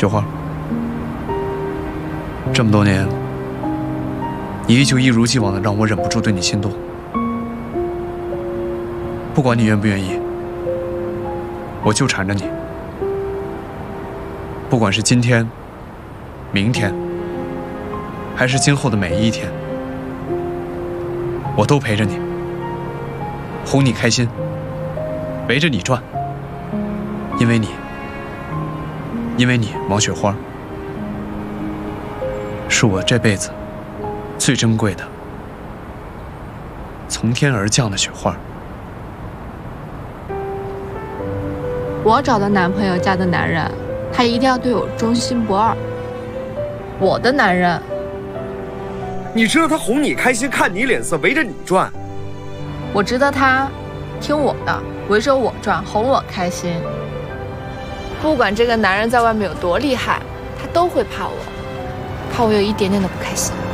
雪花，这么多年，你依旧一如既往的让我忍不住对你心动。不管你愿不愿意，我就缠着你。不管是今天、明天，还是今后的每一天，我都陪着你，哄你开心，围着你转。因为你，王雪花，是我这辈子最珍贵的、从天而降的雪花。 我找的男朋友家的男人，他一定要对我忠心不二。我的男人， 你知道他哄你开心，看你脸色，围着你转。 我知道他听我的，围着我转，哄我开心。不管这个男人在外面有多厉害，他都会怕我有一点点的不开心。